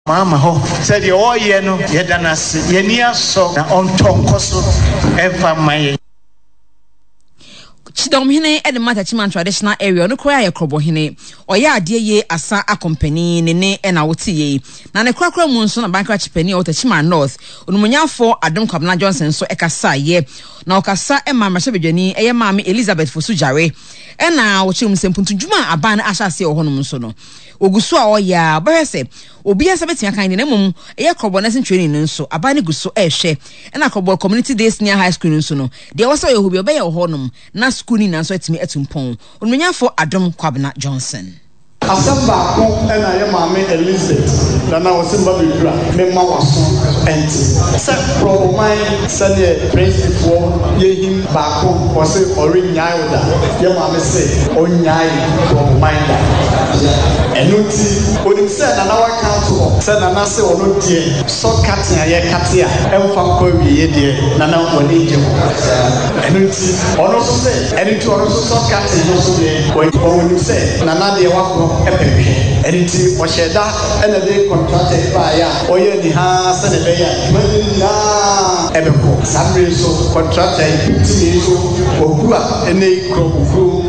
Mama ho said the all year no yedanase yenia so na ontonkoso ever my Chidom hine e de Matachiman traditional area no koya ye krobo hine oya ade ye asa akompani ne na wote ye na ne kwakra mu nso na bankra chipani o Tachiman North onumunyafo Adom Kwabena Johnson so ekasa ye na okasa e mama hwebedwani eye maami Elizabeth Fosujare e na wo chim sempuntu djuma aban ahase o honum nso no ogusu a oya bahese obi asabeti akan ne mum eye krobo na sin training nso aban ne gusu ehwe e na krobo community day senior high school nso no de wo so ye hobi obe ye honum na school ni na so atimi atumpon onumunyafo Adom Kwabena Johnson Asamba ko na ye maami Elizabeth na na wosimba bibra me ma waso enti se pro man se ne principal ye him ba ko wo se orinyai oda ye maami se onyai pro man da enuti onim se na na wa count se na na se ono die so katin aye katia emfa ko wiye die na na woni je enuti ono so se enuti ono so katin no so de onim se na na de wa ko epepe enti o sheda ene de contract ba ya o ye ni ha se ne be ya na ebeko sabre so contract ti so ogua ene ikro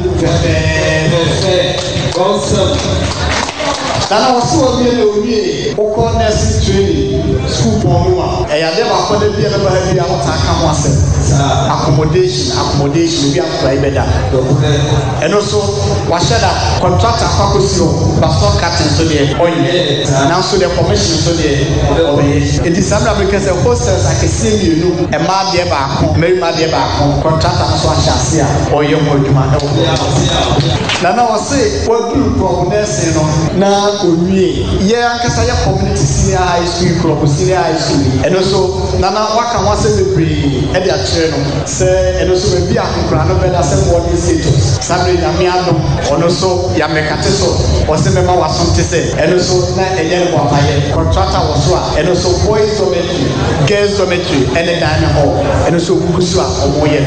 Nana was so near Oko nursing training school for me. I never put it there about the accommodation, we are private. And also, Washada contractor Pakosio, Pastor Captain to the oil, and also the commission to the in December because the hostels I can see you know, a man there back, Mary Madiaba, contractor Swashasia, or young Mojuma. Nana was say, what do you from nursing now? Yeah, because I community senior high school, club senior high school, and also Nana Waka wants to be at their channel, say, and also maybe I can grant a better what is status. Saturday Yamiano, and also Yamekateso, or Semema was something to say, and also Night again, contractor was one, and also boys dormitory, girls dormitory, and a dining hall, and also Kusua or Moyen.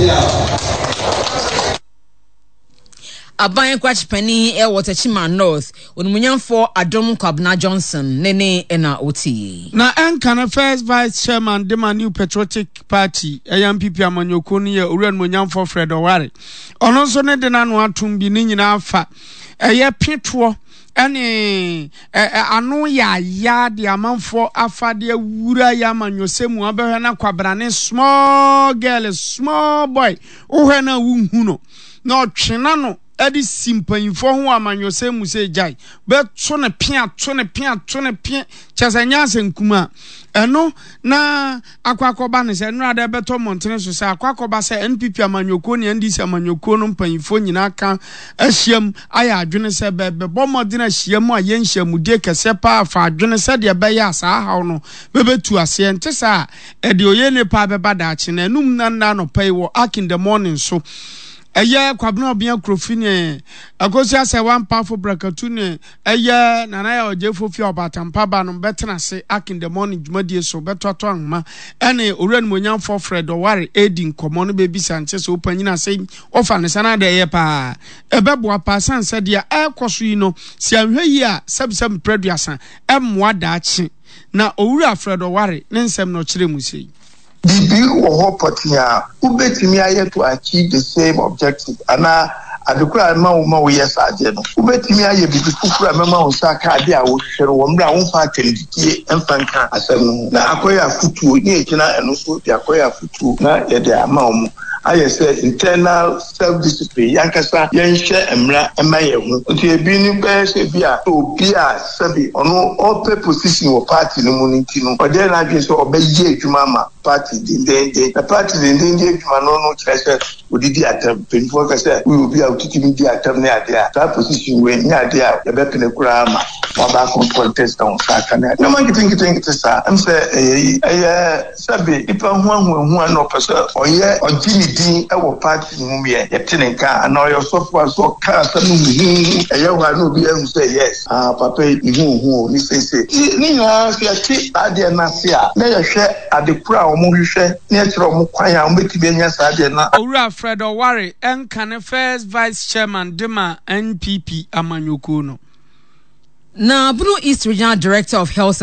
Aban kwach pani e Tachiman North onumunyamfo Adom Kwabena Johnson nene ena oti na enkana first vice chairman de New Patriotic Party MPP amanyoko ne owura onumunyamfo Fred Oware ono so ne de nanu atum bi ni nyina afa eye petro ene anu ya de amanfo afade awura ya manyosemu abehwe na Kwabena ne small girl small boy uhwe na wunhu no na otwena no edi simpanfo ho amanyose mu se jai be to ne pia chasanya senkuma eno na akwakoba ne se nura de beto montene so se akwakoba se NPP amanyoko ne NDC amanyoko no mpanfo nyina ka ahyiam aya adwene se bebe bomodena ahyiam a yenhyiam die kese pa afa adwene se de be ya sa hawo no bebetu ase ente sa edi oye ne pa beba da achi na enum nanda no pay wo ark in the morning so eye Kwabena obia krofine akosi ase one powerful brakatu ne eye nana ya ojefo fi obatampa ba no betena se ark in the morning dwumadie so betoto anma ene owura nmonyamfo Fred Oware edin komo no bebi sanche so opanyina se ofa ne sana de ye pa ebeboa pa sanse de ekoso yi no si anhwe yi a sebsem preduasan emmoa daachi na owura Fred Oware ne nsem no kire mu sei Bibi or Potia, who bet me I to achieve the same objective. Ana adukura ma we yes ageno. Who bet me I be kukura mama osaka dia wo hwere wo mra wo fa tendie emfanka asem na akoya futu ni ekina eno so dia akoya futu na ye de ama omo I say internal self-discipline. Yankasa yenhwe emra ema ye hu. Nti ebi ni be se bia obi a sabi ono ope position wo party no mu nti no. Ode na dwe so obeyi adwuma ma party dindende. The party dindende adwuma no kyerese odidi atam. Penfo ka say we obi a otitimi di atam na ade a. That position we nya ade a ye be pene kura ma. Wa ba contest on saka na. No man kitin sa. Am say sabi ipa hu no pese oye ogini din ewo party mu ye yetenenka anoyo software so ka sanu eyewa no bi em say yes papa hu ni say ni na fiati ade na sia na ye hwe adekura omo hwehwe na ye kire omo kwan a omo tibe nya sa ade na owura Fred Oware enkane first vice chairman dema NPP amanyoko no na Blue East Regional Director of Health